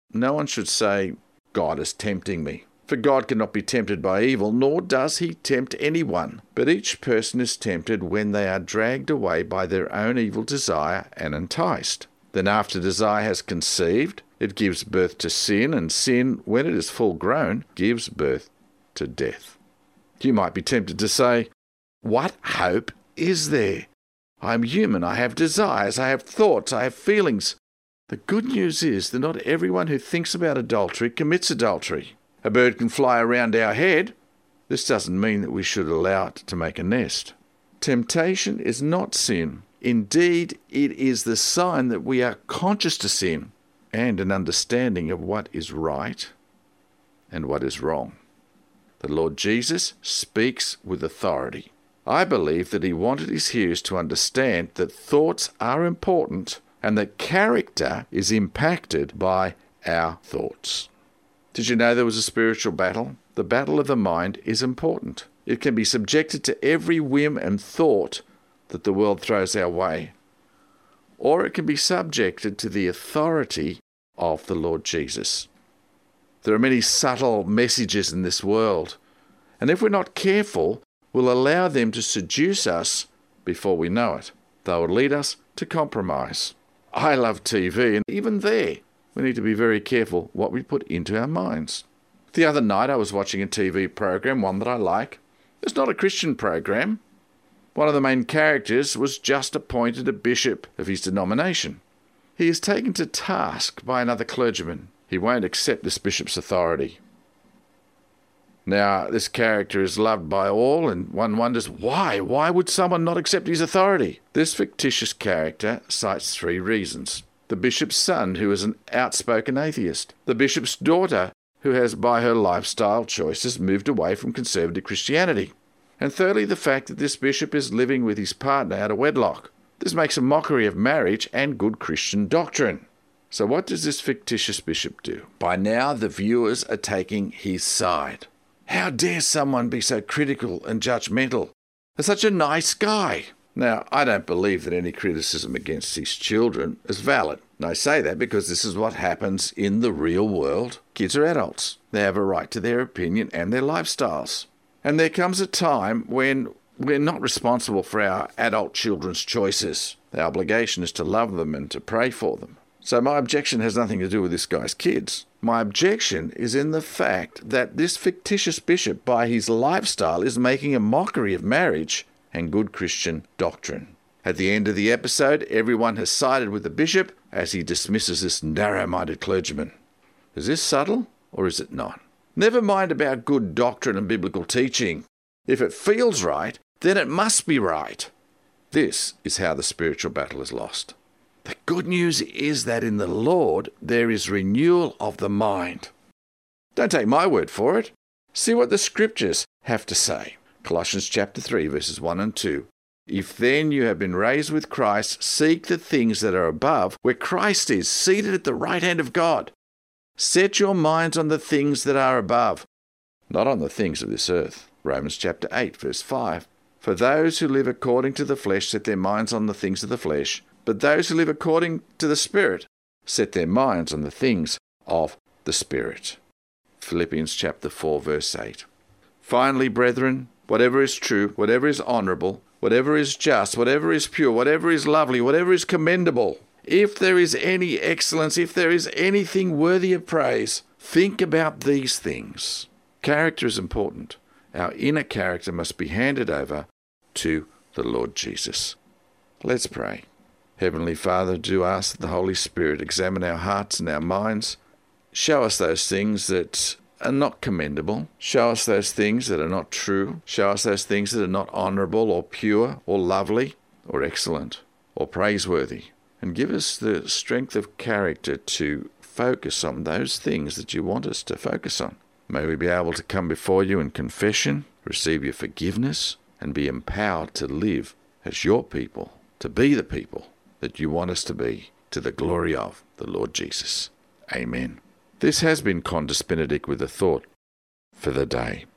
no one should say, God is tempting me. For God cannot be tempted by evil, nor does he tempt anyone. But each person is tempted when they are dragged away by their own evil desire and enticed. Then after desire has conceived, it gives birth to sin, and sin, when it is full grown, gives birth to death. You might be tempted to say, what hope is there? I am human, I have desires, I have thoughts, I have feelings. The good news is that not everyone who thinks about adultery commits adultery. A bird can fly around our head. This doesn't mean that we should allow it to make a nest. Temptation is not sin. Indeed, it is the sign that we are conscious to sin and an understanding of what is right and what is wrong. The Lord Jesus speaks with authority. I believe that he wanted his hearers to understand that thoughts are important and that character is impacted by our thoughts. Did you know there was a spiritual battle? The battle of the mind is important. It can be subjected to every whim and thought that the world throws our way, or it can be subjected to the authority of the Lord Jesus. There are many subtle messages in this world, and if we're not careful, we'll allow them to seduce us before we know it. They will lead us to compromise. I love TV, and even there, we need to be very careful what we put into our minds. The other night I was watching a TV program, one that I like. It's not a Christian program. One of the main characters was just appointed a bishop of his denomination. He is taken to task by another clergyman. He won't accept this bishop's authority. Now, this character is loved by all, and one wonders why. Why would someone not accept his authority? This fictitious character cites 3 reasons. The bishop's son, who is an outspoken atheist. The bishop's daughter, who has, by her lifestyle choices, moved away from conservative Christianity. And thirdly, the fact that this bishop is living with his partner out of wedlock. This makes a mockery of marriage and good Christian doctrine. So what does this fictitious bishop do? By now, the viewers are taking his side. How dare someone be so critical and judgmental? They're such a nice guy. Now, I don't believe that any criticism against these children is valid. And I say that because this is what happens in the real world. Kids are adults. They have a right to their opinion and their lifestyles. And there comes a time when we're not responsible for our adult children's choices. The obligation is to love them and to pray for them. So my objection has nothing to do with this guy's kids. My objection is in the fact that this fictitious bishop, by his lifestyle, is making a mockery of marriage and good Christian doctrine. At the end of the episode, everyone has sided with the bishop as he dismisses this narrow-minded clergyman. Is this subtle or is it not? Never mind about good doctrine and biblical teaching. If it feels right, then it must be right. This is how the spiritual battle is lost. The good news is that in the Lord there is renewal of the mind. Don't take my word for it. See what the scriptures have to say. Colossians chapter 3, verses 1 and 2. If then you have been raised with Christ, seek the things that are above, where Christ is, seated at the right hand of God. Set your minds on the things that are above, not on the things of this earth. Romans chapter 8, verse 5. For those who live according to the flesh set their minds on the things of the flesh, but those who live according to the Spirit set their minds on the things of the Spirit. Philippians chapter 4, verse 8. Finally, brethren, whatever is true, whatever is honourable, whatever is just, whatever is pure, whatever is lovely, whatever is commendable, if there is any excellence, if there is anything worthy of praise, think about these things. Character is important. Our inner character must be handed over to the Lord Jesus. Let's pray. Heavenly Father, do ask that the Holy Spirit examine our hearts and our minds. Show us those things that are not commendable. Show us those things that are not true. Show us those things that are not honourable or pure or lovely or excellent or praiseworthy. And give us the strength of character to focus on those things that you want us to focus on. May we be able to come before you in confession, receive your forgiveness, and be empowered to live as your people, to be the people that you want us to be, to the glory of the Lord Jesus. Amen. This has been Qantas Benedict with a thought for the day.